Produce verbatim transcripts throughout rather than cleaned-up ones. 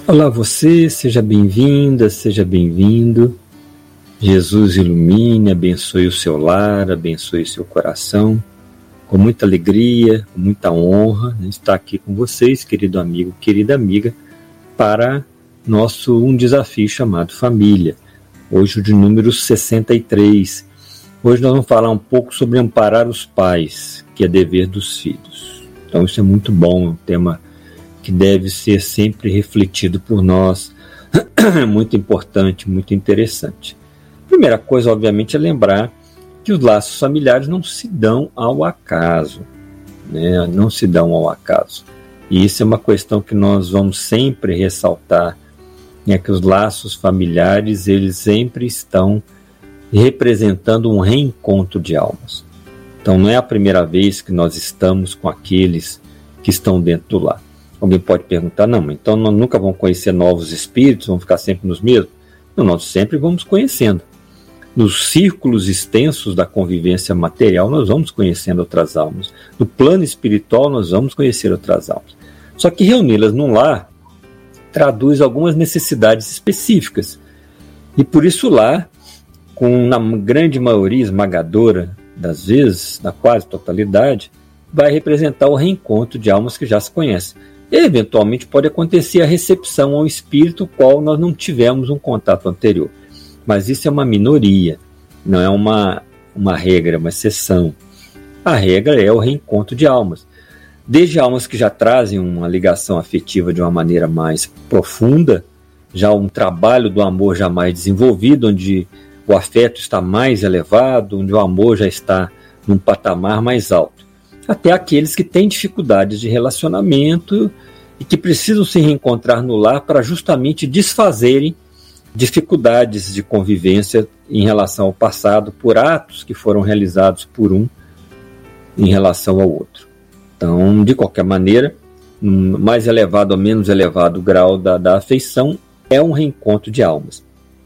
Olá você, seja bem-vinda, seja bem-vindo. Jesus ilumine, abençoe o seu lar, abençoe o seu coração. Com muita alegria, com muita honra, né, estar aqui com vocês, querido amigo, querida amiga, para nosso um desafio chamado família. Hoje o de número sessenta e três. Hoje nós vamos falar um pouco sobre amparar os pais, que é dever dos filhos. Então isso é muito bom, é um tema que deve ser sempre refletido por nós, muito importante, muito interessante. Primeira coisa, obviamente, é lembrar que os laços familiares não se dão ao acaso, né? Não se dão ao acaso. E isso é uma questão que nós vamos sempre ressaltar, é que os laços familiares, eles sempre estão representando um reencontro de almas. Então não é a primeira vez que nós estamos com aqueles que estão dentro do lar. Alguém pode perguntar, não, então nós nunca vamos conhecer novos espíritos, vamos ficar sempre nos mesmos? Não, nós sempre vamos conhecendo. Nos círculos extensos da convivência material, nós vamos conhecendo outras almas. No plano espiritual, nós vamos conhecer outras almas. Só que reuni-las num lar traduz algumas necessidades específicas. E por isso lá, com na grande maioria esmagadora das vezes, na quase totalidade, vai representar o reencontro de almas que já se conhecem. E, eventualmente pode acontecer a recepção ao espírito qual nós não tivemos um contato anterior. Mas isso é uma minoria, não é uma, uma regra, uma exceção. A regra é o reencontro de almas. Desde almas que já trazem uma ligação afetiva de uma maneira mais profunda, já um trabalho do amor já mais desenvolvido, onde o afeto está mais elevado, onde o amor já está num patamar mais alto. Até aqueles que têm dificuldades de relacionamento e que precisam se reencontrar no lar para justamente desfazerem dificuldades de convivência em relação ao passado por atos que foram realizados por um em relação ao outro. Então, de qualquer maneira, no mais elevado ou menos elevado grau da, da afeição é um reencontro de almas.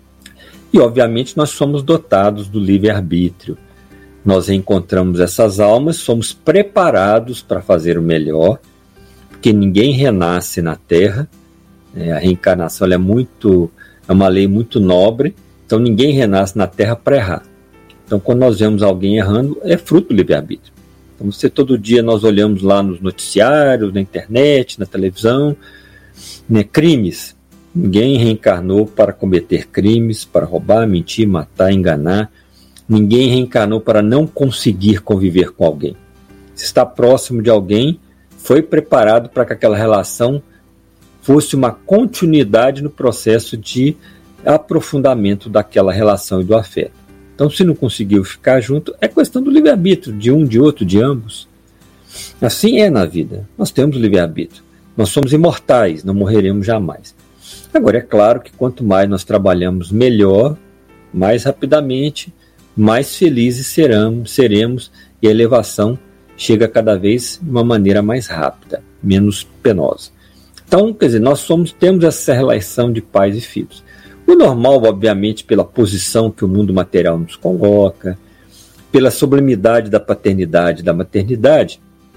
E, obviamente, nós somos dotados do livre-arbítrio. Nós encontramos essas almas, somos preparados para fazer o melhor, porque ninguém renasce na Terra, é, a reencarnação ela é, muito, é uma lei muito nobre, então ninguém renasce na Terra para errar. Então quando nós vemos alguém errando, é fruto do livre-arbítrio. Então você, todo dia nós olhamos lá nos noticiários, na internet, na televisão, né, crimes. Ninguém reencarnou para cometer crimes, para roubar, mentir, matar, enganar. Ninguém reencarnou para não conseguir conviver com alguém. Se está próximo de alguém, foi preparado para que aquela relação fosse uma continuidade no processo de aprofundamento daquela relação e do afeto. Então, se não conseguiu ficar junto, é questão do livre-arbítrio, de um, de outro, de ambos. Assim é na vida. Nós temos livre-arbítrio. Nós somos imortais, não morreremos jamais. Agora, é claro que quanto mais nós trabalhamos melhor, mais rapidamente, mais felizes seremos, seremos e a elevação chega cada vez de uma maneira mais rápida, menos penosa. Então, quer dizer, nós somos, temos essa relação de pais e filhos. O normal, obviamente, pela posição que o mundo material nos coloca, pela sublimidade da paternidade e da maternidade,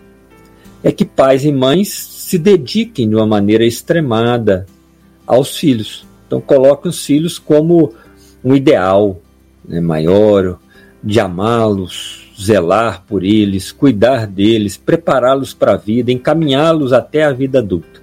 é que pais e mães se dediquem de uma maneira extremada aos filhos. Então, colocam os filhos como um ideal, né, maior, de amá-los, zelar por eles, cuidar deles, prepará-los para a vida, encaminhá-los até a vida adulta.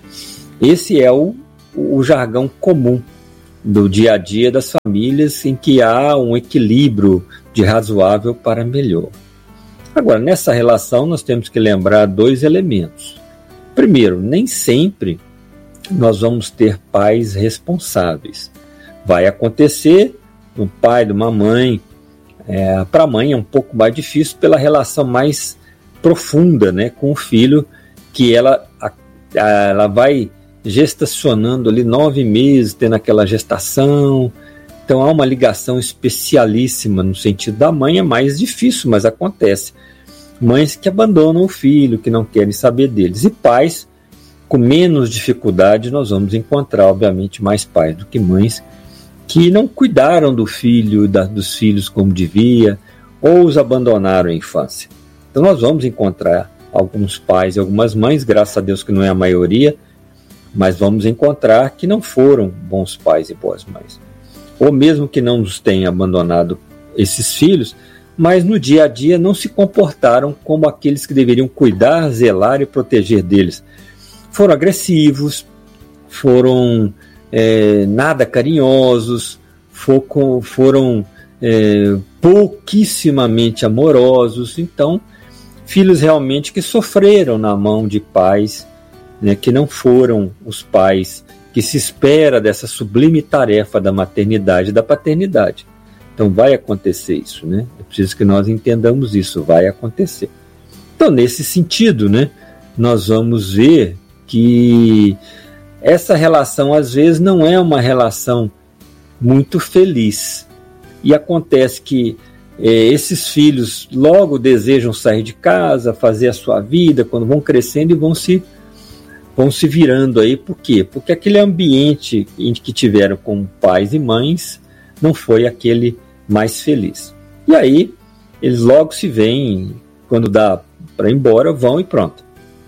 Esse é o, o jargão comum do dia a dia das famílias, em que há um equilíbrio de razoável para melhor. Agora, nessa relação nós temos que lembrar dois elementos. Primeiro, nem sempre nós vamos ter pais responsáveis. Vai acontecer um pai, de uma mãe, é, para a mãe é um pouco mais difícil pela relação mais profunda, né, com o filho, que ela, a, a, ela vai gestacionando ali nove meses, tendo aquela gestação. Então há uma ligação especialíssima no sentido da mãe, é mais difícil, mas acontece. Mães que abandonam o filho, que não querem saber deles, e pais com menos dificuldade. Nós vamos encontrar, obviamente, mais pais do que mães que não cuidaram do filho, da, dos filhos como devia, ou os abandonaram à infância. Então nós vamos encontrar alguns pais e algumas mães, graças a Deus que não é a maioria, mas vamos encontrar que não foram bons pais e boas mães. Ou mesmo que não nos tenham abandonado esses filhos, mas no dia a dia não se comportaram como aqueles que deveriam cuidar, zelar e proteger deles. Foram agressivos, foram é, nada carinhosos, foram, foram é, pouquissimamente amorosos. Então, filhos realmente que sofreram na mão de pais, né, que não foram os pais que se espera dessa sublime tarefa da maternidade e da paternidade. Então vai acontecer isso, né? É preciso que nós entendamos isso, vai acontecer. Então, nesse sentido, né, nós vamos ver que essa relação, às vezes, não é uma relação muito feliz. E acontece que é, esses filhos logo desejam sair de casa, fazer a sua vida, quando vão crescendo e vão se, vão se virando aí. Por quê? Porque aquele ambiente em que tiveram com pais e mães não foi aquele mais feliz. E aí, eles logo se veem, quando dá para ir embora, vão e pronto.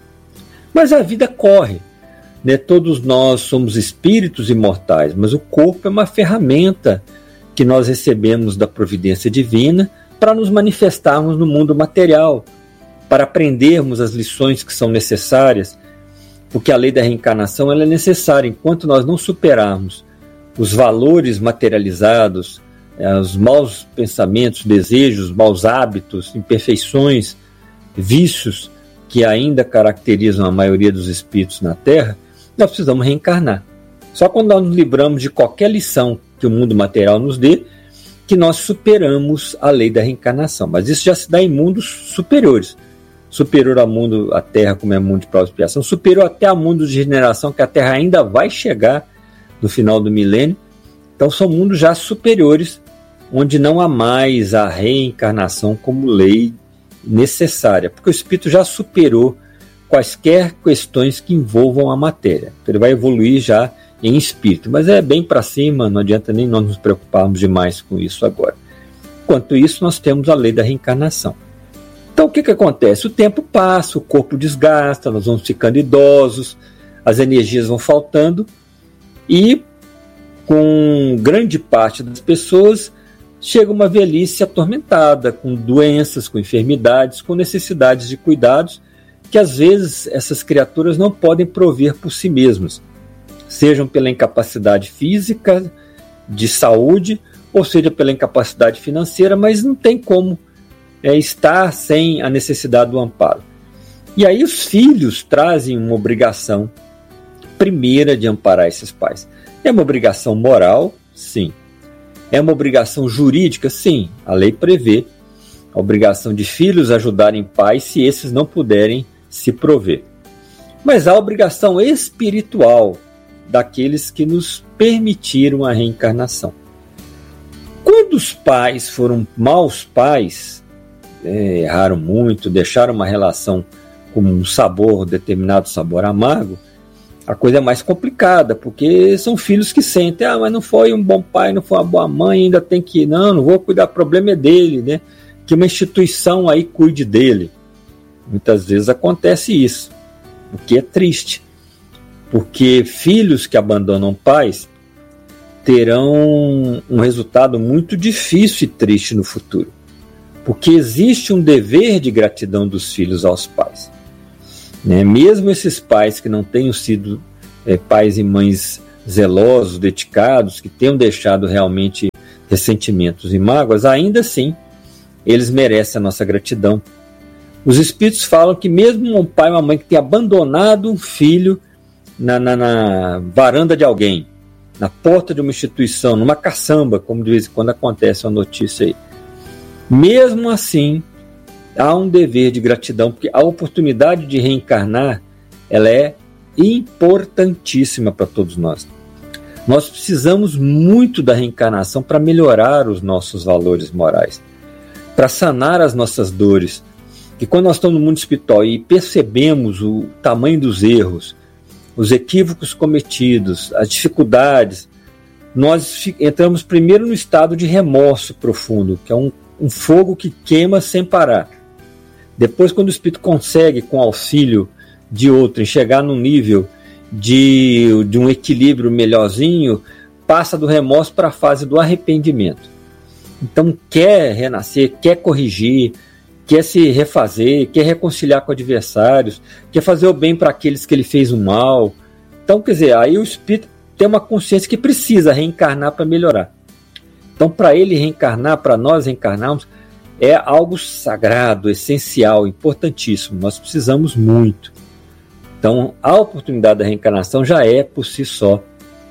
Mas a vida corre, né? Todos nós somos espíritos imortais, mas o corpo é uma ferramenta que nós recebemos da providência divina para nos manifestarmos no mundo material, para aprendermos as lições que são necessárias, porque a lei da reencarnação ela é necessária. Enquanto nós não superarmos os valores materializados, os maus pensamentos, desejos, maus hábitos, imperfeições, vícios que ainda caracterizam a maioria dos espíritos na Terra, nós precisamos reencarnar. Só quando nós nos livramos de qualquer lição que o mundo material nos dê, que nós superamos a lei da reencarnação. Mas isso já se dá em mundos superiores. Superior ao mundo, a Terra, como é mundo de prova e expiação, superior até ao mundo de regeneração, que a Terra ainda vai chegar no final do milênio. Então são mundos já superiores, onde não há mais a reencarnação como lei necessária, porque o espírito já superou quaisquer questões que envolvam a matéria. Ele vai evoluir já em espírito, mas é bem para cima, não adianta nem nós nos preocuparmos demais com isso agora. Enquanto isso, nós temos a lei da reencarnação. Então, o que, que acontece? O tempo passa, o corpo desgasta, nós vamos ficando idosos, as energias vão faltando e, com grande parte das pessoas, chega uma velhice atormentada, com doenças, com enfermidades, com necessidades de cuidados, que às vezes essas criaturas não podem prover por si mesmas, sejam pela incapacidade física, de saúde, ou seja pela incapacidade financeira, mas não tem como é, estar sem a necessidade do amparo. E aí os filhos trazem uma obrigação primeira de amparar esses pais. É uma obrigação moral? Sim. É uma obrigação jurídica? Sim. A lei prevê a obrigação de filhos ajudarem pais se esses não puderem se prover. Mas há a obrigação espiritual daqueles que nos permitiram a reencarnação. Quando os pais foram maus pais, é, erraram muito, deixaram uma relação com um sabor, determinado sabor amargo, a coisa é mais complicada, porque são filhos que sentem, ah, mas não foi um bom pai, não foi uma boa mãe, ainda tem que, não, não vou cuidar, o problema é dele, né? Que uma instituição aí cuide dele. Muitas vezes acontece isso, o que é triste, porque filhos que abandonam pais terão um resultado muito difícil e triste no futuro, porque existe um dever de gratidão dos filhos aos pais, né? Mesmo esses pais que não tenham sido é, pais e mães zelosos, dedicados, que tenham deixado realmente ressentimentos e mágoas, ainda assim eles merecem a nossa gratidão. Os espíritos falam que mesmo um pai e uma mãe que tenha abandonado um filho na, na, na varanda de alguém, na porta de uma instituição, numa caçamba, como de vez em quando acontece uma notícia aí, mesmo assim há um dever de gratidão, porque a oportunidade de reencarnar ela é importantíssima para todos nós. Nós precisamos muito da reencarnação para melhorar os nossos valores morais, para sanar as nossas dores. E quando nós estamos no mundo espiritual e percebemos o tamanho dos erros, os equívocos cometidos, as dificuldades, nós entramos primeiro no estado de remorso profundo, que é um, um fogo que queima sem parar. Depois, quando o espírito consegue, com auxílio de outro, chegar num nível de, de um equilíbrio melhorzinho, passa do remorso para a fase do arrependimento. Então quer renascer, quer corrigir, quer se refazer, quer reconciliar com adversários, quer fazer o bem para aqueles que ele fez o mal. Então, quer dizer, aí o espírito tem uma consciência que precisa reencarnar para melhorar. Então, para ele reencarnar, para nós reencarnarmos, é algo sagrado, essencial, importantíssimo. Nós precisamos muito. Então, a oportunidade da reencarnação já é, por si só,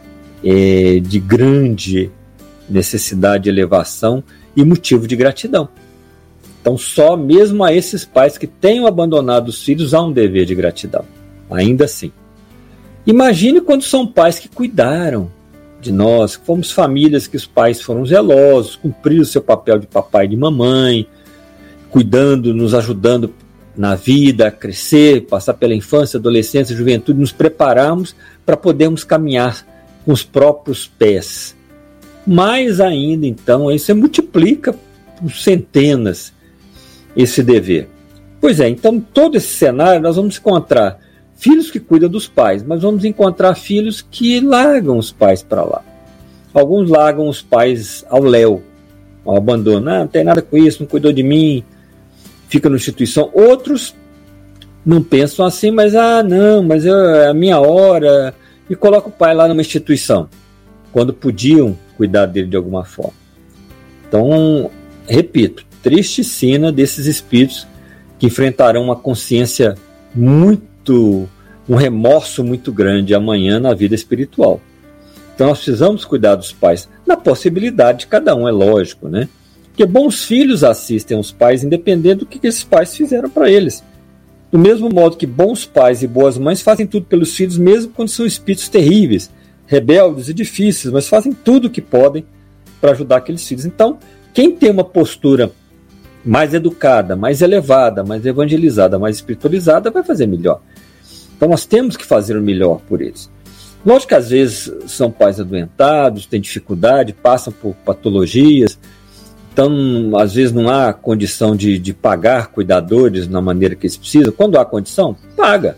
é, de grande necessidade de elevação e motivo de gratidão. Então, só mesmo a esses pais que tenham abandonado os filhos há um dever de gratidão. Ainda assim. Imagine quando são pais que cuidaram de nós, que fomos famílias que os pais foram zelosos, cumpriram o seu papel de papai e de mamãe, cuidando, nos ajudando na vida a crescer, passar pela infância, adolescência, juventude, nos prepararmos para podermos caminhar com os próprios pés. Mais ainda, então, isso multiplica por centenas esse dever. Pois é, então, todo esse cenário nós vamos encontrar filhos que cuidam dos pais, mas vamos encontrar filhos que largam os pais para lá. Alguns largam os pais ao léu, ao abandono. Ah, não tem nada com isso, não cuidou de mim, fica na instituição. Outros não pensam assim, mas ah, não, mas eu, é a minha hora, e coloca o pai lá numa instituição, quando podiam cuidar dele de alguma forma. Então, repito, triste cena desses espíritos que enfrentarão uma consciência muito, um remorso muito grande amanhã na vida espiritual. Então nós precisamos cuidar dos pais, na possibilidade de cada um, é lógico, né? Porque bons filhos assistem aos pais, independente do que esses pais fizeram para eles. Do mesmo modo que bons pais e boas mães fazem tudo pelos filhos, mesmo quando são espíritos terríveis, rebeldes e difíceis, mas fazem tudo o que podem para ajudar aqueles filhos. Então, quem tem uma postura mais educada, mais elevada, mais evangelizada, mais espiritualizada, vai fazer melhor. Então nós temos que fazer o melhor por eles. Lógico que às vezes são pais adoentados, têm dificuldade, passam por patologias, então às vezes não há condição de, de pagar cuidadores na maneira que eles precisam. Quando há condição, paga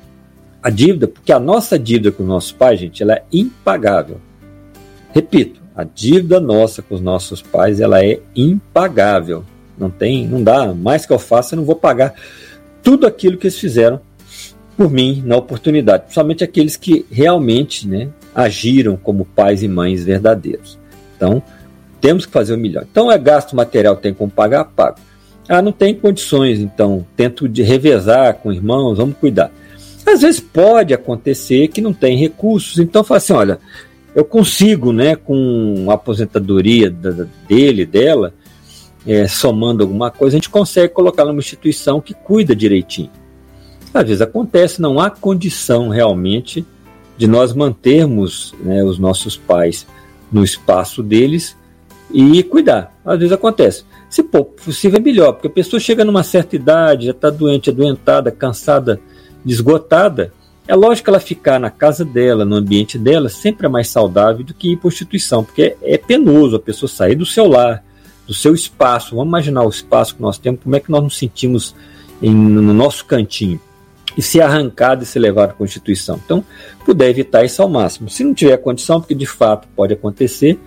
a dívida, porque a nossa dívida com os nossos pais, gente, ela é impagável. Repito, a dívida nossa com os nossos pais, ela é impagável. Não tem, não dá, mais que eu faça, eu não vou pagar tudo aquilo que eles fizeram por mim na oportunidade, principalmente aqueles que realmente, né, agiram como pais e mães verdadeiros. Então, temos que fazer o melhor. Então, é gasto material, tem como pagar? Pago. Ah, não tem condições, então, tento de revezar com irmãos, vamos cuidar. Às vezes pode acontecer que não tem recursos, então fala assim, olha, eu consigo, né, com a aposentadoria da, dele, dela, É, somando alguma coisa, a gente consegue colocar numa instituição que cuida direitinho. Às vezes acontece, não há condição realmente de nós mantermos, né, os nossos pais no espaço deles e cuidar. Às vezes acontece. Se for possível, é melhor, porque a pessoa chega numa certa idade, já está doente, adoentada, cansada, esgotada, é lógico que ela ficar na casa dela, no ambiente dela, sempre é mais saudável do que ir para a instituição, porque é penoso a pessoa sair do seu lar, do seu espaço. Vamos imaginar o espaço que nós temos, como é que nós nos sentimos em, no nosso cantinho, e ser arrancado e ser levado para a instituição. Então, puder evitar isso ao máximo. Se não tiver condição, porque de fato pode acontecer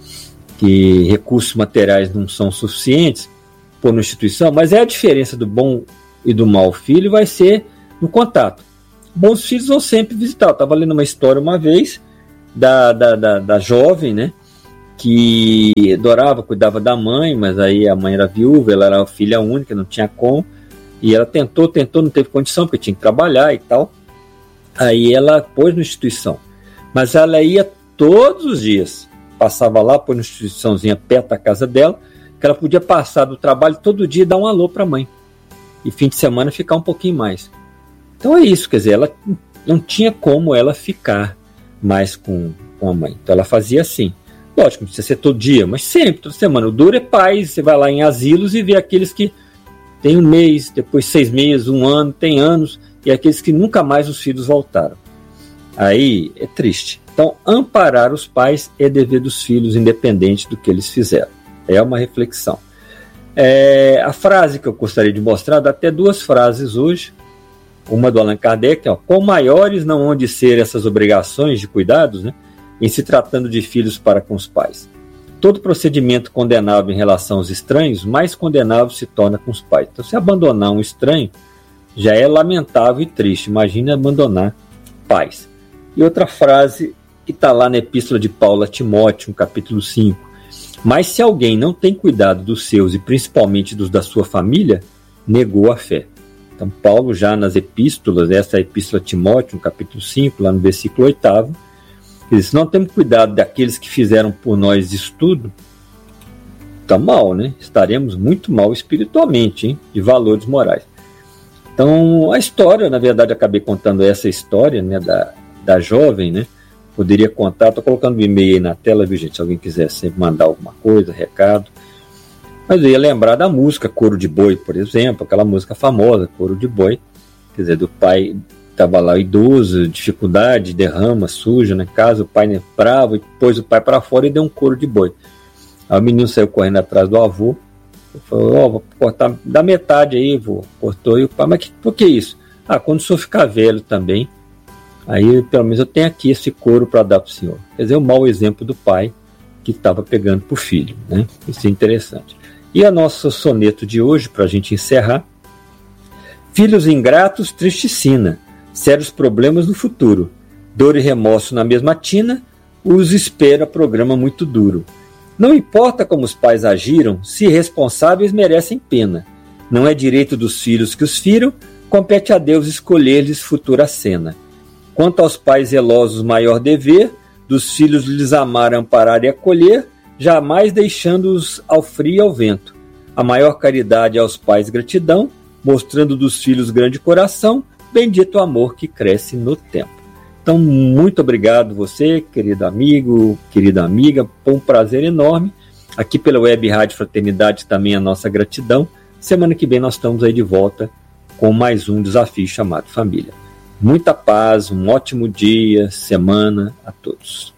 que recursos materiais não são suficientes por uma instituição, mas é a diferença do bom e do mau filho vai ser no contato. Bons filhos vão sempre visitar. Eu estava lendo uma história uma vez da, da, da, da jovem, né, que adorava, cuidava da mãe, mas aí a mãe era viúva, ela era filha única, não tinha como, e ela tentou, tentou, não teve condição, porque tinha que trabalhar e tal. Aí ela pôs na instituição, mas ela ia todos os dias, passava lá, pôs na instituiçãozinha perto da casa dela, que ela podia passar do trabalho todo dia e dar um alô para a mãe, e fim de semana ficar um pouquinho mais. Então é isso, quer dizer, ela não tinha como ela ficar mais com, com a mãe, então ela fazia assim. Lógico, não precisa ser todo dia, mas sempre, toda semana. O duro é pais, você vai lá em asilos e vê aqueles que têm um mês, depois seis meses, um ano, tem anos, e aqueles que nunca mais os filhos voltaram. Aí é triste. Então, amparar os pais é dever dos filhos, independente do que eles fizeram. É uma reflexão. É, a frase que eu gostaria de mostrar, dá até duas frases hoje. Uma do Allan Kardec, ó, quão maiores não hão de ser essas obrigações de cuidados, né, em se tratando de filhos para com os pais. Todo procedimento condenável em relação aos estranhos, mais condenável se torna com os pais. Então, se abandonar um estranho, já é lamentável e triste. Imagina abandonar pais. E outra frase que está lá na Epístola de Paulo a Timóteo, no capítulo cinco. Mas se alguém não tem cuidado dos seus e principalmente dos da sua família, negou a fé. Então, Paulo já nas epístolas, essa é a Epístola a Timóteo, no capítulo cinco, lá no versículo oito, diz, se não temos cuidado daqueles que fizeram por nós isso tudo, está mal, né? Estaremos muito mal espiritualmente, hein? De valores morais. Então, a história, na verdade, acabei contando essa história, né, da, da jovem, né? Poderia contar, estou colocando o e-mail aí na tela, viu, gente? Se alguém quiser sempre mandar alguma coisa, recado. Mas eu ia lembrar da música Coro de Boi, por exemplo, aquela música famosa, Coro de Boi, quer dizer, do pai estava lá idoso, dificuldade, derrama, suja na casa, o pai né, bravo, e pôs o pai para fora e deu um couro de boi. Aí o menino saiu correndo atrás do avô, falou, ó, oh, vou cortar, dá metade aí, vô. Cortou, e o pai, mas que, por que isso? Ah, quando o senhor ficar velho também, aí pelo menos eu tenho aqui esse couro para dar para o senhor. Quer dizer, o mau exemplo do pai que estava pegando para o filho, né? Isso é interessante. E a nosso soneto de hoje, para a gente encerrar, filhos ingratos, triste sina, sérios problemas no futuro, dor e remorso na mesma tina, os espera programa muito duro. Não importa como os pais agiram, se responsáveis merecem pena. Não é direito dos filhos que os firam, compete a Deus escolher-lhes futura cena. Quanto aos pais zelosos maior dever, dos filhos lhes amar, amparar e acolher, jamais deixando-os ao frio e ao vento. A maior caridade aos pais gratidão, mostrando dos filhos grande coração, bendito amor que cresce no tempo. Então, muito obrigado você, querido amigo, querida amiga, foi um prazer enorme. Aqui pela Web Rádio Fraternidade também a nossa gratidão. Semana que vem nós estamos aí de volta com mais um desafio chamado Família. Muita paz, um ótimo dia, semana a todos.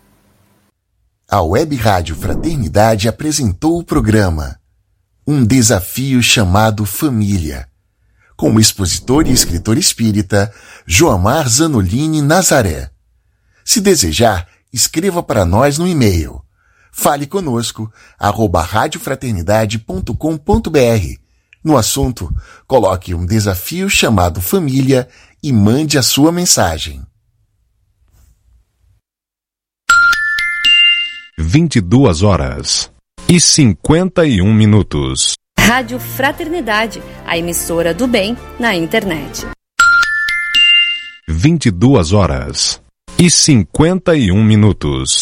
A Web Rádio Fraternidade apresentou o programa Um Desafio Chamado Família, com o expositor e escritor espírita Joamar Zanolini Nazaré. Se desejar, escreva para nós no e-mail fale conosco arroba radiofraternidade ponto com ponto br. No assunto, coloque um desafio chamado Família e mande a sua mensagem. vinte e duas horas e cinquenta e um minutos. Rádio Fraternidade, a emissora do bem na internet. vinte e duas horas e cinquenta e um minutos.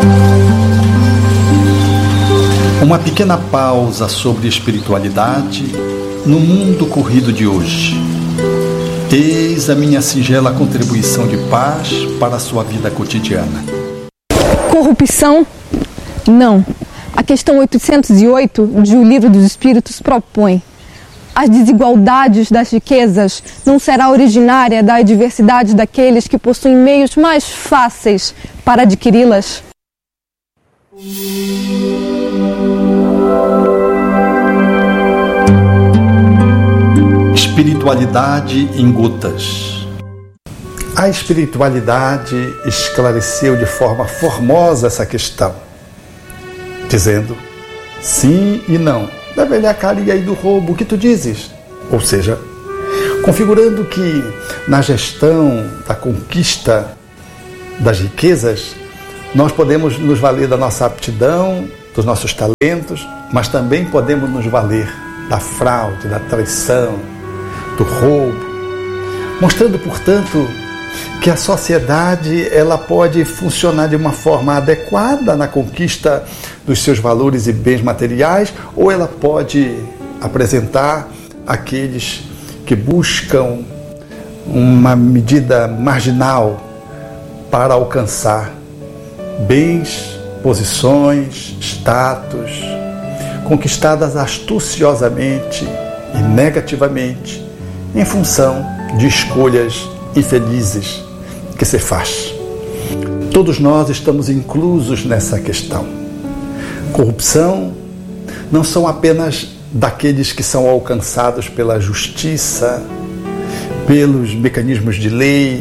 Uma pequena pausa sobre espiritualidade no mundo corrido de hoje. Eis a minha singela contribuição de paz para a sua vida cotidiana. Corrupção? Não. A questão oitocentos e oito de O Livro dos Espíritos propõe: as desigualdades das riquezas não será originária da adversidade daqueles que possuem meios mais fáceis para adquiri-las? Espiritualidade em gotas. A espiritualidade esclareceu de forma formosa essa questão, dizendo sim e não. Da velha carinha aí do roubo, o que tu dizes? Ou seja, configurando que na gestão da conquista das riquezas, nós podemos nos valer da nossa aptidão, dos nossos talentos, mas também podemos nos valer da fraude, da traição, do roubo, mostrando, portanto, que a sociedade ela pode funcionar de uma forma adequada na conquista dos seus valores e bens materiais, ou ela pode apresentar aqueles que buscam uma medida marginal para alcançar bens, posições, status, conquistadas astuciosamente e negativamente em função de escolhas infelizes que se faz. Todos nós estamos inclusos nessa questão. Corrupção não são apenas daqueles que são alcançados pela justiça, pelos mecanismos de lei,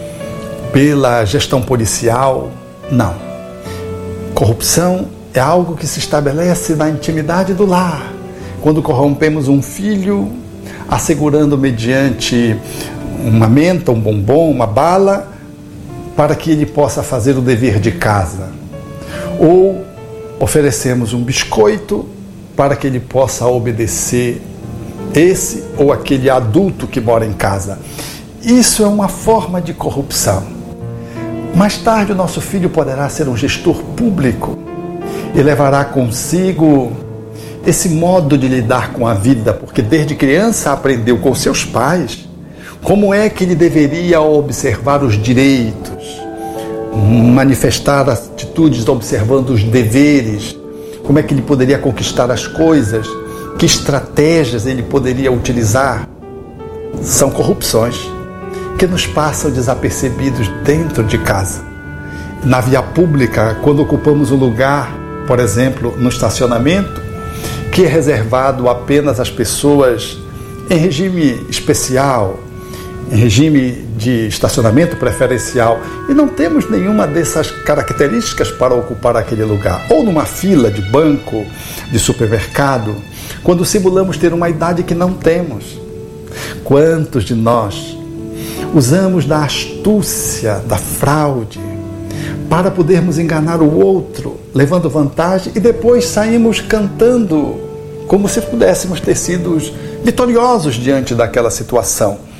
pela gestão policial. Não. Corrupção é algo que se estabelece na intimidade do lar. Quando corrompemos um filho, assegurando mediante uma menta, um bombom, uma bala, para que ele possa fazer o dever de casa. Ou oferecemos um biscoito para que ele possa obedecer esse ou aquele adulto que mora em casa. Isso é uma forma de corrupção. Mais tarde o nosso filho poderá ser um gestor público e levará consigo esse modo de lidar com a vida, porque desde criança aprendeu com seus pais como é que ele deveria observar os direitos, manifestar atitudes observando os deveres, como é que ele poderia conquistar as coisas, que estratégias ele poderia utilizar. São corrupções que nos passam desapercebidos dentro de casa. Na via pública, quando ocupamos um lugar, por exemplo, no estacionamento, que é reservado apenas às pessoas em regime especial, em regime de estacionamento preferencial, e não temos nenhuma dessas características para ocupar aquele lugar, ou numa fila de banco, de supermercado, quando simulamos ter uma idade que não temos. Quantos de nós usamos da astúcia, da fraude, para podermos enganar o outro, levando vantagem, e depois saímos cantando como se pudéssemos ter sido vitoriosos diante daquela situação.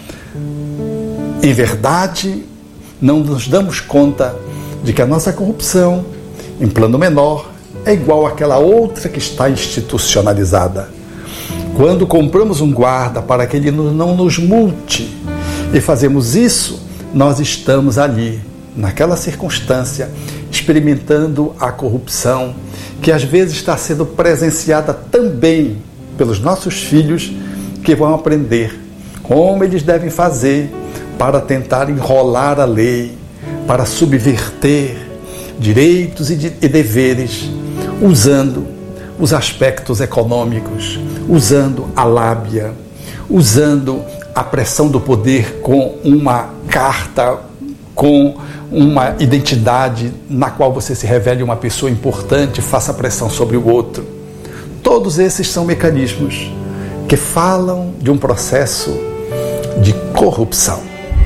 Em verdade, não nos damos conta de que a nossa corrupção, em plano menor, é igual àquela outra que está institucionalizada. Quando compramos um guarda para que ele não nos multe e fazemos isso, nós estamos ali, naquela circunstância, experimentando a corrupção, que às vezes está sendo presenciada também pelos nossos filhos, que vão aprender como eles devem fazer para tentar enrolar a lei, para subverter direitos e, de, e deveres, usando os aspectos econômicos, usando a lábia, usando a pressão do poder com uma carta, com uma identidade na qual você se revele uma pessoa importante, faça pressão sobre o outro. Todos esses são mecanismos que falam de um processo de corrupção.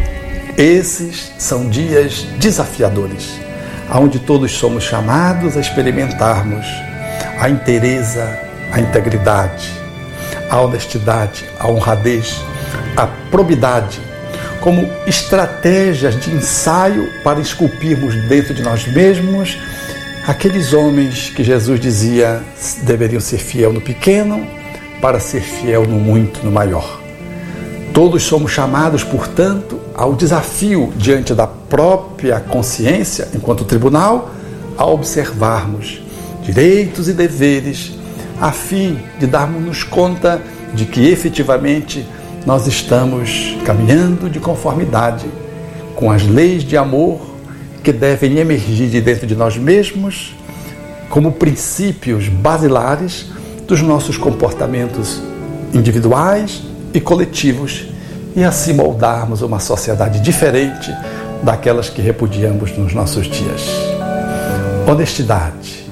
Esses são dias desafiadores, onde todos somos chamados a experimentarmos a inteireza, a integridade, a honestidade, a honradez, a probidade, como estratégias de ensaio para esculpirmos dentro de nós mesmos aqueles homens que Jesus dizia deveriam ser fiel no pequeno para ser fiel no muito, no maior. Todos somos chamados, portanto, ao desafio diante da própria consciência, enquanto tribunal, a observarmos direitos e deveres, a fim de darmos conta de que efetivamente nós estamos caminhando de conformidade com as leis de amor que devem emergir de dentro de nós mesmos como princípios basilares dos nossos comportamentos individuais e coletivos, e assim moldarmos uma sociedade diferente daquelas que repudiamos nos nossos dias. Honestidade,